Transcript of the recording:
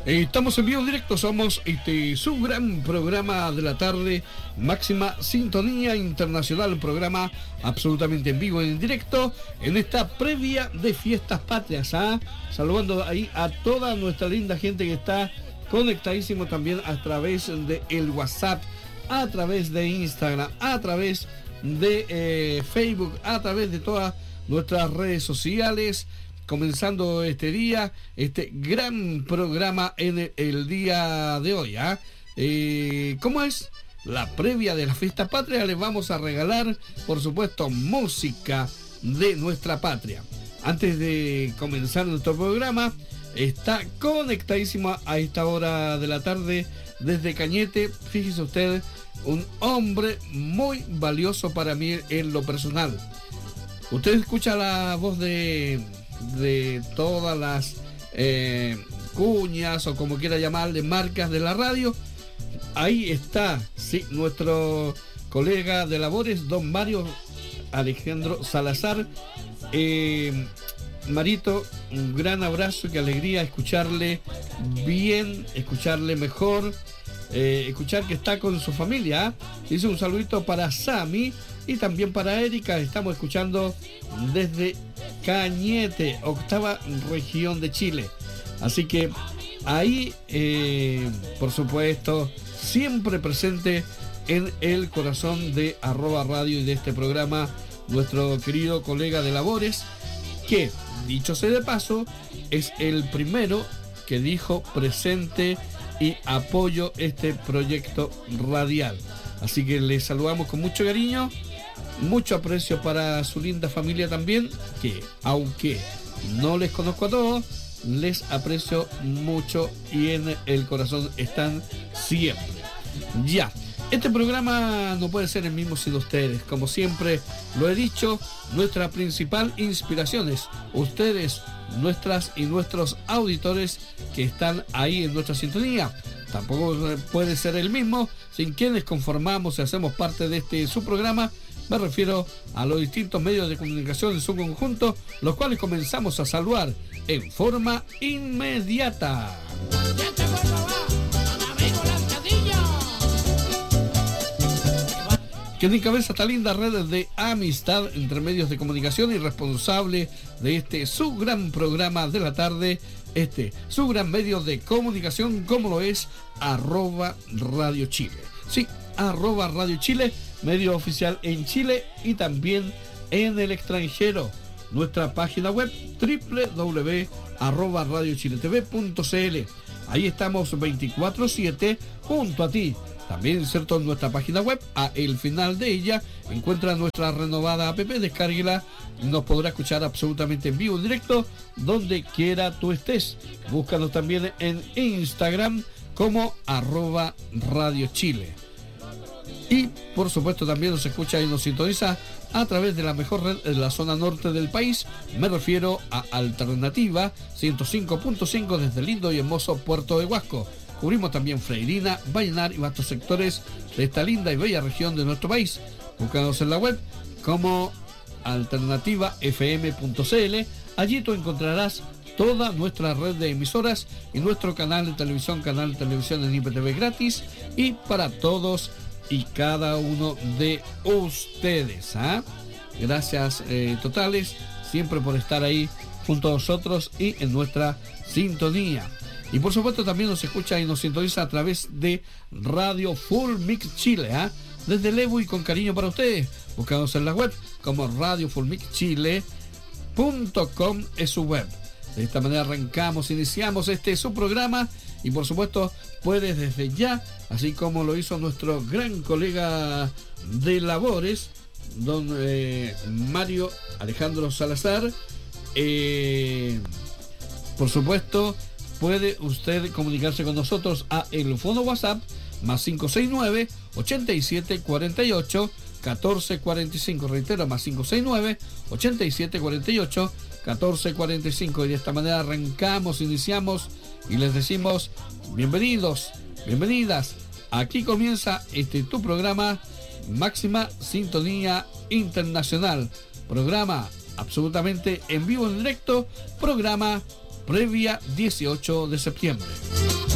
Estamos en vivo en directo, somos su gran programa de la tarde, Máxima Sintonía Internacional, un programa absolutamente en vivo, en directo, en esta previa de Fiestas Patrias, saludando ahí a toda nuestra linda gente que está conectadísimo también a través de el WhatsApp, a través de Instagram, a través de Facebook, a través de todas nuestras redes sociales. Comenzando este día, este gran programa en el día de hoy. ¿Cómo es? La previa de la fiesta patria, les vamos a regalar, por supuesto, música de nuestra patria. Antes de comenzar nuestro programa, está conectadísimo a esta hora de la tarde desde Cañete. Fíjese usted, un hombre muy valioso para mí en lo personal. Usted escucha la voz de todas las cuñas o como quiera llamarle, marcas de la radio. Ahí está, sí, nuestro colega de labores, don Mario Alejandro Salazar. Marito, un gran abrazo, qué alegría escucharle bien, escucharle mejor, escuchar que está con su familia. Dice un saludito para Sami y también para Erika. Estamos escuchando desde Cañete, octava región de Chile. Así que ahí, por supuesto, siempre presente en el corazón de @radio y de este programa, nuestro querido colega de labores, que, dicho sea de paso, es el primero que dijo presente y apoyo este proyecto radial. Así que le saludamos con mucho cariño, mucho aprecio para su linda familia también, que aunque no les conozco a todos, les aprecio mucho y en el corazón están siempre. Ya, este programa no puede ser el mismo sin ustedes. Como siempre lo he dicho, nuestra principal inspiración es ustedes, nuestras y nuestros auditores que están ahí en nuestra sintonía. Tampoco puede ser el mismo sin quienes conformamos y hacemos parte de su programa. Me refiero a los distintos medios de comunicación en su conjunto, los cuales comenzamos a saludar en forma inmediata. Quien encabeza esta linda red de amistad entre medios de comunicación y responsable de su gran programa de la tarde, su gran medio de comunicación, como lo es @Radio Chile. Sí, @Radio Chile, medio oficial en Chile y también en el extranjero. Nuestra página web www.radiochiletv.cl. Ahí estamos 24/7 junto a ti. También, cierto, en nuestra página web, el final de ella, encuentra nuestra renovada app, descárguela, nos podrá escuchar absolutamente en vivo, en directo, donde quiera tú estés. Búscanos también en Instagram como @Radio Chile. Y, por supuesto, también nos escucha y nos sintoniza a través de la mejor red de la zona norte del país. Me refiero a Alternativa 105.5 desde el lindo y hermoso Puerto de Huasco. Cubrimos también Freirina, Vallenar y vastos sectores de esta linda y bella región de nuestro país. Búscanos en la web como alternativafm.cl. Allí tú encontrarás toda nuestra red de emisoras y nuestro canal de televisión en IPTV gratis y para todos y cada uno de ustedes. Gracias totales siempre por estar ahí junto a nosotros y en nuestra sintonía. Y por supuesto también nos escucha y nos sintoniza a través de Radio Full Mix Chile, desde Lebu y con cariño para ustedes. Buscamos en la web como radiofullmixchile.com es su web. De esta manera iniciamos su programa y por supuesto puedes desde ya, así como lo hizo nuestro gran colega de labores, don Mario Alejandro Salazar, por supuesto puede usted comunicarse con nosotros a el fono WhatsApp más 569 8748 1445. Reitero, más 569 8748 1445. Y de esta manera iniciamos y les decimos bienvenidos, bienvenidas. Aquí comienza tu programa Máxima Sintonía Internacional. Programa absolutamente en vivo, en directo. Programa previa 18 de septiembre.